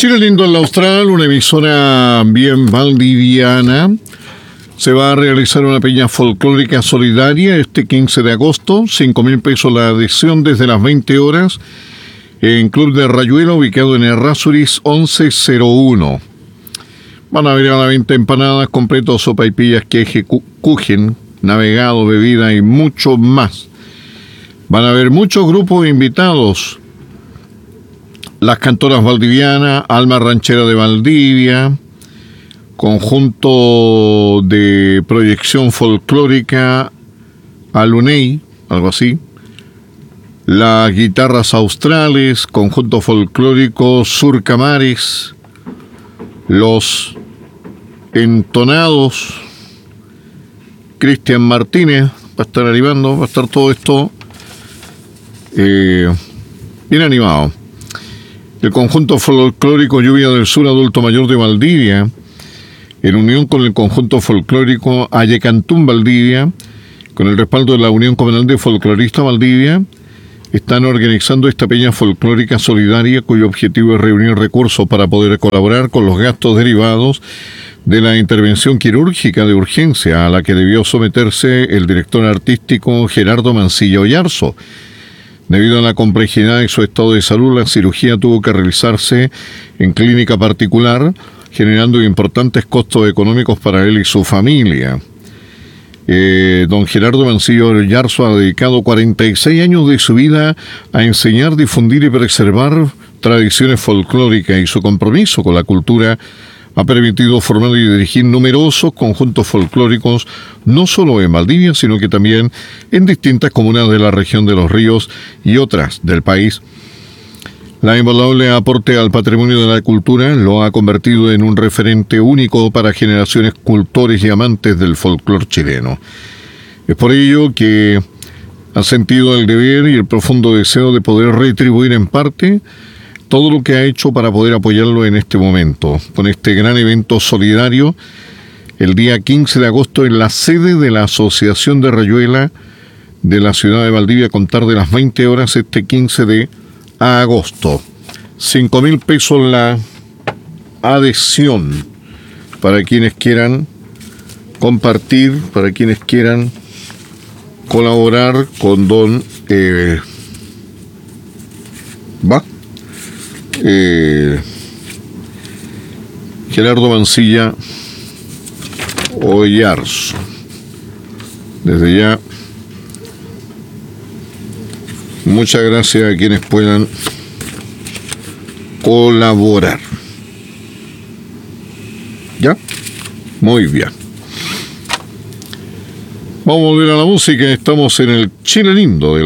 Chile Lindo en la Austral, una emisora bien valdiviana. Se va a realizar una peña folclórica solidaria este 15 de agosto. 5.000 pesos la adhesión desde las 20 horas en Club de Rayuela, ubicado en Errázuriz 1101. Van a haber a la venta empanadas, completos, sopaipillas, queje, kuchen, navegado, bebida y mucho más. Van a haber muchos grupos invitados. Las Cantoras Valdivianas, Alma Ranchera de Valdivia, Conjunto de Proyección Folclórica Alunei, algo así. Las Guitarras Australes, Conjunto Folclórico Surcamares, Los Entonados, Cristian Martínez va a estar animando, va a estar todo esto bien animado. El Conjunto Folclórico Lluvia del Sur Adulto Mayor de Valdivia, en unión con el Conjunto Folclórico Ayecantún Valdivia, con el respaldo de la Unión Comunal de Folcloristas Valdivia, están organizando esta peña folclórica solidaria cuyo objetivo es reunir recursos para poder colaborar con los gastos derivados de la intervención quirúrgica de urgencia a la que debió someterse el director artístico Gerardo Mancilla Oyarzo. Debido a la complejidad de su estado de salud, la cirugía tuvo que realizarse en clínica particular, generando importantes costos económicos para él y su familia. Don Gerardo Mancilla Oyarzo ha dedicado 46 años de su vida a enseñar, difundir y preservar tradiciones folclóricas, y su compromiso con la cultura ha permitido formar y dirigir numerosos conjuntos folclóricos, no solo en Valdivia, sino que también en distintas comunas de la región de Los Ríos y otras del país. La invaluable aporte al patrimonio de la cultura lo ha convertido en un referente único para generaciones cultores y amantes del folclore chileno. Es por ello que ha sentido el deber y el profundo deseo de poder retribuir en parte todo lo que ha hecho para poder apoyarlo en este momento, con este gran evento solidario, el día 15 de agosto en la sede de la Asociación de Rayuela de la ciudad de Valdivia, a contar de las 20 horas este 15 de agosto. 5.000 pesos la adhesión para quienes quieran compartir, para quienes quieran colaborar con don Gerardo Mancilla Oyarzo. Desde ya, muchas gracias a quienes puedan colaborar. ¿Ya? Muy bien. Vamos a volver a la música. Estamos en el Chile Lindo de